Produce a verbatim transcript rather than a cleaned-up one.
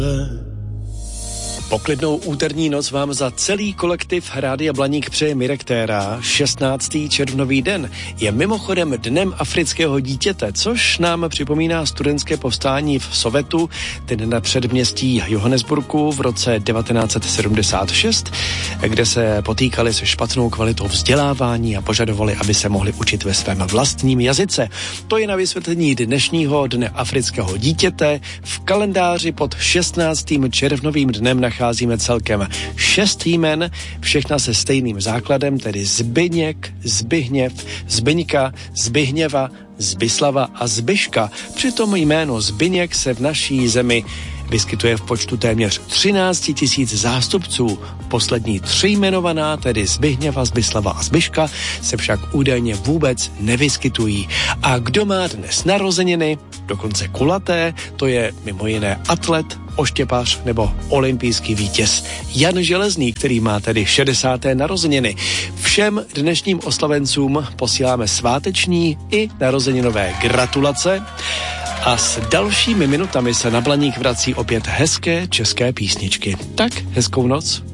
Poklidnou úterní noc vám za celý kolektiv Rádia Blaník přeje Mirek Téra. šestnáctý červnový den je mimochodem Dnem afrického dítěte, což nám připomíná studentské povstání v Sovetu, ten na předměstí Johannesburgu v roce devatenáct set sedmdesát šest, kde se potýkali se špatnou kvalitou vzdělávání a požadovali, aby se mohli učit ve svém vlastním jazyce. To je na vysvětlení dnešního Dne afrického dítěte. V kalendáři pod šestnáctým červnovým dnem nacházíme celkem šest jmen, všechna se stejným základem, tedy Zbyněk, Zbyhněv, Zbyňka, Zbyhněva, Zbyslava a Zbyška. Přitom jméno Zbyněk se v naší zemi vyskytuje v počtu téměř třináct tisíc zástupců. Poslední tři jmenovaná, tedy Zbyhněva, Zbyslava a Zbyška, se však údajně vůbec nevyskytují. A kdo má dnes narozeniny, dokonce kulaté, to je mimo jiné atlet, oštěpař nebo olympijský vítěz Jan Železný, který má tedy šedesáté narozeniny. Všem dnešním oslavencům posíláme sváteční i narozeninové gratulace. A s dalšími minutami se na Blaník vrací opět hezké české písničky. Tak hezkou noc.